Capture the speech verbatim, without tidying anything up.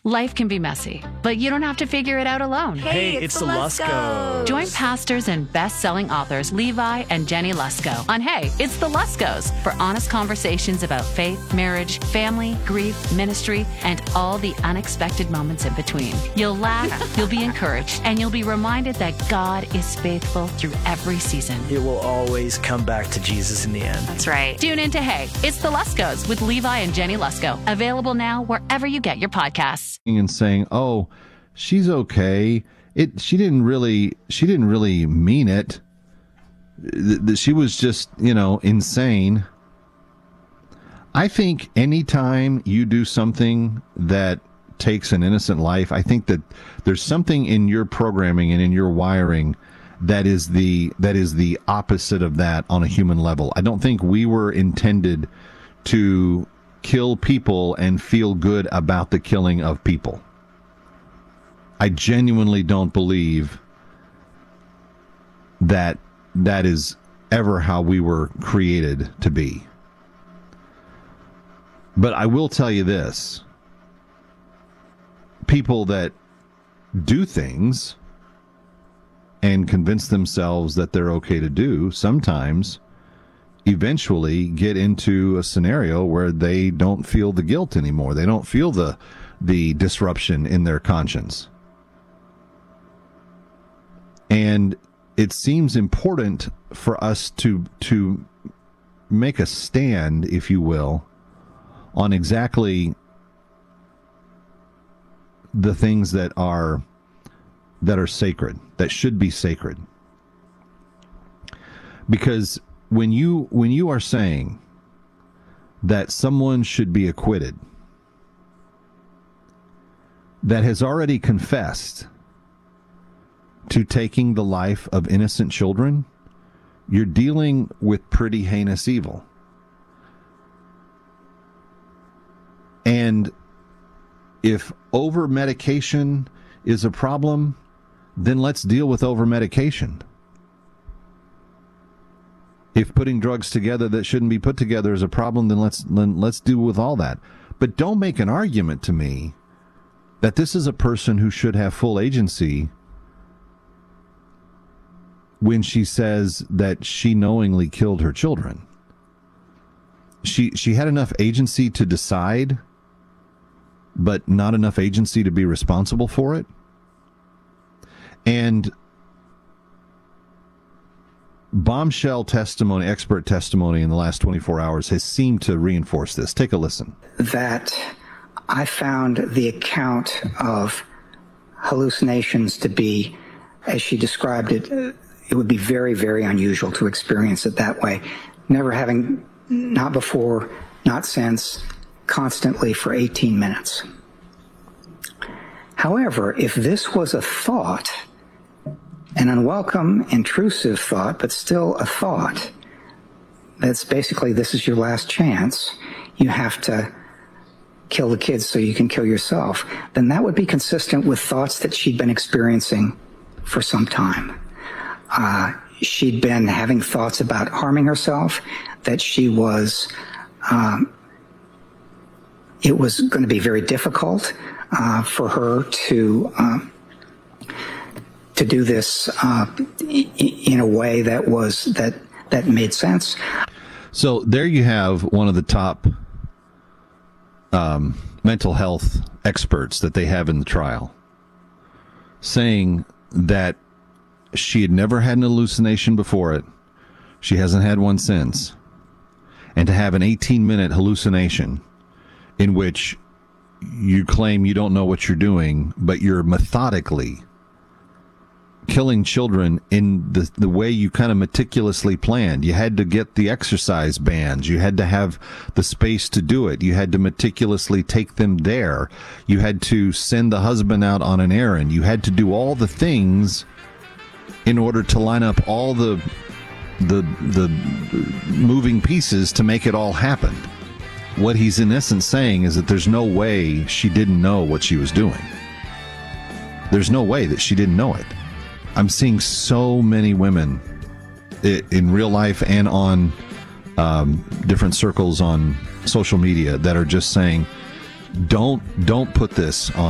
Life can be messy, but you don't have to figure it out alone. Hey, it's, it's the Luskos. Join pastors and best-selling authors Levi and Jenny Lusko on Hey, It's the Luskos for honest conversations about faith, marriage, family, grief, ministry, and all the unexpected moments in between. You'll laugh, you'll be encouraged, and you'll be reminded that God is faithful through every season. It will always come back to Jesus in the end. That's right. Tune into Hey, It's the Luskos with Levi and Jenny Lusko. Available now wherever you get your podcasts. And saying, "Oh, she's okay. It. She didn't really. She didn't really mean it. Th- she was just, you know, insane." I think anytime you do something that takes an innocent life, I think that there's something in your programming and in your wiring that is the that is the opposite of that on a human level. I don't think we were intended to kill people and feel good about the killing of people. I genuinely don't believe that that is ever how we were created to be. But I will tell you this. People that do things and convince themselves that they're okay to do sometimes eventually get into a scenario where they don't feel the guilt anymore. They don't feel the the disruption in their conscience. And it seems important for us to to make a stand, if you will, on exactly the things that are that are sacred, that should be sacred. Because When you when you are saying that someone should be acquitted that has already confessed to taking the life of innocent children, you're dealing with pretty heinous evil. And if over-medication is a problem, then let's deal with over-medication. If putting drugs together that shouldn't be put together is a problem, then let's then let's deal with all that. But don't make an argument to me that this is a person who should have full agency when she says that she knowingly killed her children. She she had enough agency to decide, but not enough agency to be responsible for it. And bombshell testimony, expert testimony in the last twenty-four hours has seemed to reinforce this. Take a listen. That I found the account of hallucinations to be, as she described it, it would be very, very unusual to experience it that way. Never having, not before, not since, constantly for eighteen minutes. However, if this was a thought, an unwelcome, intrusive thought, but still a thought, that's basically, this is your last chance, you have to kill the kids so you can kill yourself, then that would be consistent with thoughts that she'd been experiencing for some time. Uh, she'd been having thoughts about harming herself, that she was, um, it was going to be very difficult uh, for her to um, to do this uh, in a way that was that that made sense. So there you have one of the top um, mental health experts that they have in the trial saying that she had never had an hallucination before it. She hasn't had one since. And to have an eighteen-minute hallucination in which you claim you don't know what you're doing, but you're methodically killing children in the the way you kind of meticulously planned. You had to get the exercise bands. You had to have the space to do it. You had to meticulously take them there. You had to send the husband out on an errand. You had to do all the things in order to line up all the the the moving pieces to make it all happen. What he's in essence saying is that there's no way she didn't know what she was doing. There's no way that she didn't know it. I'm seeing so many women in real life and on um, different circles on social media that are just saying, don't don't put this on